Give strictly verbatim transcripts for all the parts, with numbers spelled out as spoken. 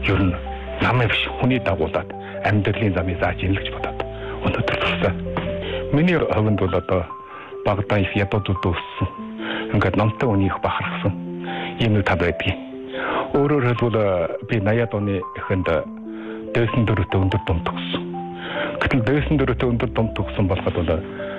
ер нь намайг биш хүний дагуулад амьдралын замыг зааж ийн л гэж бодоод өнөөдөр тусаа. Миний хувьд бол одоо багтаа их ядуудууд өссөн. Ингээд номтой үнийг бахархсан юм тал байдгийг. Өөрөөр хэлбэл би наяад оны эхэнд дээсэн дөрөвтэй өндөр дунд төгссөн. Гэтэл дээсэн дөрөвтэй өндөр дунд төгссөн болоход бол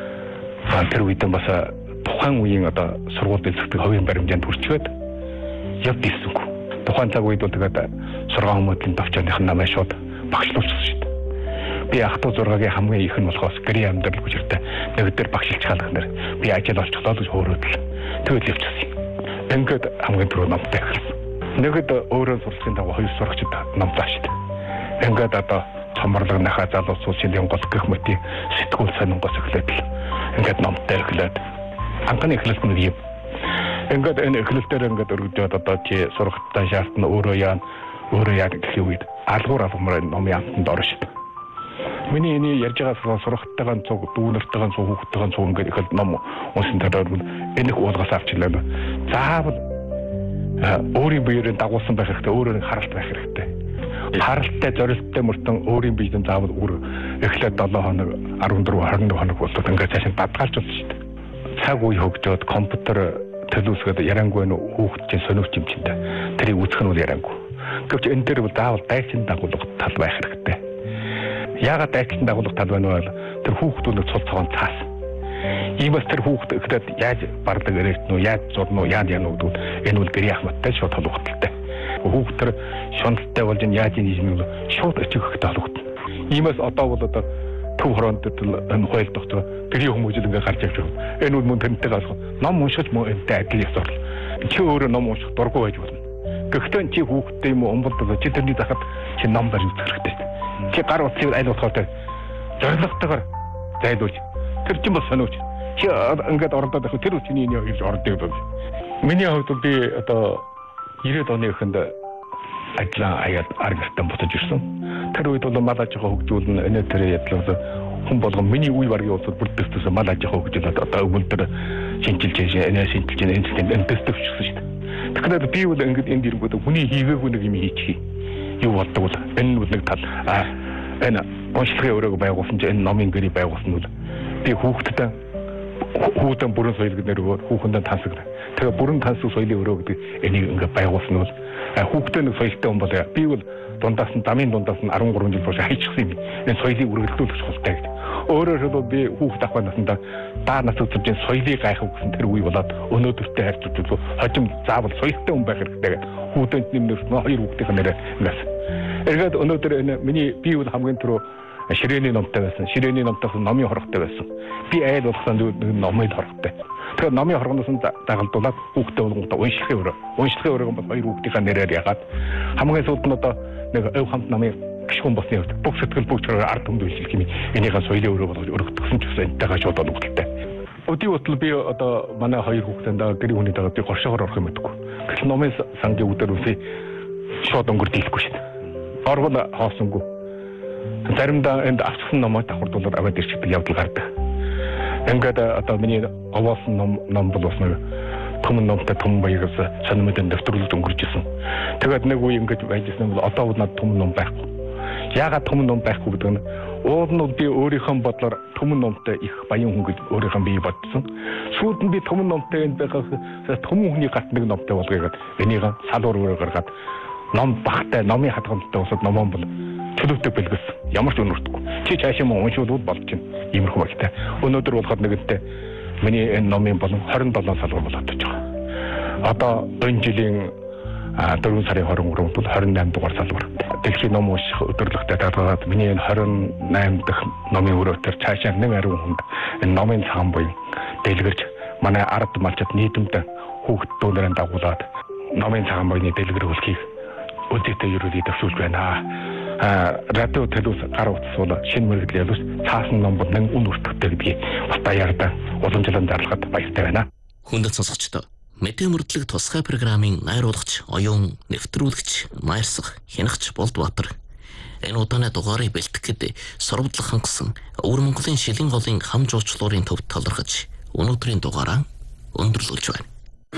тэр үедээ бас тухайн үеийн одоо сургууль дэлгэдэг хувийн баримжаанд хүрчгээд явд ирсэнгүй. Тухайн цаг үед бол тэгээд сургаан хүмүүлийн төвчөөнийх нь намайг шууд багшлуулсан шүү дээ. Би ах トゥ зургагийн хамгийн их нь болохоос гэрийн амьдрал хүчтэй нэг дээр багшилж хаалгах нэр би ажил олчихлоо гэж хөөрөөдөл тэгэл явчихсан. Ингээд хамгийн түрүү номтой эхэлсэн. Нэгэд өөрөө сурлагын дагуу хоёр сурагчид номтой шүү дээ. Ингээд одоо цоморлогныхаа залуусууд шинийн гол гэх мэтийн сэтгүүл сонингоос эхлээд л ингээд номтой эхлээд анхны эхлэлт нь юм. Ингээд энэ эхлэлтээр ингээд өргөдөд одоо чи сургалтаа шаардна өөрөө яа өөрөө яа гэх үед алгуур алгамаар номын амтанд орно шүү дээ. Миний энэ ярьж байгаа сургалтайгаан цуг дүүнэртэйгаан цуг хүүхдтэйгаан цуг ингээд их ном уншин тараад энэ их уулгаас авчлаа. Заавал өөрийн биеэрээ дагуулсан байх хэрэгтэй, өөрөөр харалт байх хэрэгтэй. Харалттай зорилттой мөртөн өөрийн биеийн заавал өөр эхлээд долоо хоног, арван дөрөв, харин дөрөв хоног болоод ингээд цаашаа бадгаалж болно шүү дээ. Цаг үе хөгжөөд компьютер төлөвлөсгөөд ярангүй нөө хүүхдийн сониуч юм чинь тэрийг үзэх нь үл ярангүй. Гэвч энэ дээр бол заавал дайчин дагуулга тал байх хэрэгтэй. Яагаад дайчин дагуулга тал байна вэ? Тэр хүүхдүүд цул цогон цаас. Иймээс тэр хүүхд ихтэй яаж бардаг ирээд нөө яаж зурнуу яаж яана гэдэг энэ үл гэрийн ахмадтай шууд холбогдолтой. Хүүхд тэр шуналтай болж яаж ийм юм шууд очих хэрэгтэй холбогдно. Иймээс одоо бол одоо төв хороонд энэ хойл доктор гэрийн хүмүүжил ингээ гарч явж байгаа. Энэ үл мөн тэрнтэй галах ном уншиж мөн энтэй адил ёсоор. Чи өөрөө ном унших дургүй байж болно. Гэхдээ чи хүүхдтэй юм уу өмбөлдөө чи тэрний захад чи ном барь үзэх хэрэгтэй. Чи гар утсыг айл болохотой зоригтойгоор зайлуулж тэр чинь бас сониуч. Чи ингээд ордоод байх тэр чиний энэ гэж ордог юм. Миний хувьд би одоо ирээд оны эхэнд ажлаа аяад аргастан буцаж ирсэн. Тэр үед бол мал аж ахуй хөгжүүлнэ энэ тэр ядлаа хүн болгон миний үе баргийн улсад бүрддэхсэн мал аж ахуй хөгжүүлээд одоо өгүүлбэр шинжилж энэ шинжилж энэ энэ дэвчсэн шүү дээ. Тэгэхээр би бол ингээд энд ирэнгүүт хүний хийгээгүй нэг юм хийчих юу болдог бол энэ нэг тал энэ онцлогийн өрөөг байгуулсан чинь энэ номын гэрээ байгуулсан нь би хүүхдэд хүүхдэн бүрэн соёл гэдэг нэрээр хүүхэндээ тансагна. Тэгээ бүрэн тансаг соёлын өрөө гэдэг энийг ингээд байгуулсан нь хүүхдээ нэг соёлтой хүн болоо. Би бол дундаас нь дамын дундаас нь арван гурван жил болж хайчихсан юм. Энэ соёлыг үргэлжлүүлэх шалтгаан гэдэг. Өөрөөр хэлбэл би хүүхд ахуй наснда даа нас үзэж соёлыг гайхах гэсэн тэр үе болоод өнөөдөртэй харьцуулбал хожим заавал соёлтой хүн байх хэрэгтэй гэдэг. Хүүдэнд нэмнээс нь хоёр хүүхдийн нэрээ ингээс. Эргээд өнөөдөр энэ миний би бол хамгийн түрүү ширээний номтой байсан. Ширээний номтойс номын хорогтой байсан. Би айл болгосон номын хорогтой. Тэгэхээр номын хорогноос нь дагалдуулаад хүүхдээ болгонгоо уншихын өрөө. Уншихын өрөө бол хоёр хүүхдийн нэрээр ягаад хамгийн сүүлд нь одоо нэг өв хамт намын гişгүн босны хувьд бүх сэтгэл бүгд ард түмэнд үйлчлэх юм. Энийгээ соёлын өрөө болгож өргөдгсөн ч гэсэн энтэйгээ шууд олгодтой. Өдий утал би одоо манай хоёр хүүхдэн даа гэрийн хүний даа би горшоогоор орох юм гэдэггүй. Гэтэл номын сангийн үдээр үсээ шууд өнгөр дийлэхгүй шүү дээ. Оргол хоосонгүй. Заримдаа энд авчихсан номоо давхардуулаад аваад ирчихдэг явдал гардаг. Ингээд одоо миний овоосон ном ном бол бас нэг том номтой том баягаас сонирмын дэвтрлүүд өнгөрч исэн. Тэгээд нэг үе ингээд байжсэн бол одоо бол над том ном байхгүй. Яагаад том ном байхгүй гэдэг нь уул нь би өөрийнхөө бодлоор том номтой их баян хүн гэж өөрийнхөө бие бодсон. Сүүлд нь би том номтой энэ байхаас том хүний гат нэг номтой болгоёод энийг салуур өрөө гаргаад ном багтай номын хадгаламжтай усад номон бол төлөвтэй бэлгэсэн. Ямар ч өнөртгүй. Чи цаашаа мөн уншуулбал болж чинь иймэрхүү багтай. Өнөөдөр болоход нэгэнтээ миний энэ номын болон хорин долоо салгар болоод байж байгаа. Одоо энэ жилийн дөрвөн сарын хорин гуравт бол хорин наймд дугаар салгар. Дэлхийн ном унших өдөрлөгтэй дараагаад миний энэ хорин наймд дахь номын өрөөтөр цаашаа нэг ариун хүнд энэ номын цагаан буян дэлгэрч манай ард малчид нийтэмдээ хүүхдүүдээр дагуулад номын цагаан буйны дэлгэр хөлхийг өдөртөө ерөөдөө төвшүүлж байна. А радио телевиз гар утсуул шинэ мэрэгдэл ялууш цаасан ном бол нэг үн өртөгтэй гэдгийг бас даяарда уламжлалт дарлагад баяртай байна. Хүндэт сонсогчдоо мэдээ мөрдлөг тусгай программын найруулагч, оюун нэвтрүүлэгч, Майрсах Хянагч Болдбаатар энэ удааны дугаарыг бэлтгэхэд сурвалдлах хангасан Өвөр Монголын шилэн голын хам жуучлуурын төвд талархаж өнөөдрийн дугаараа өндөрлүүлж байна.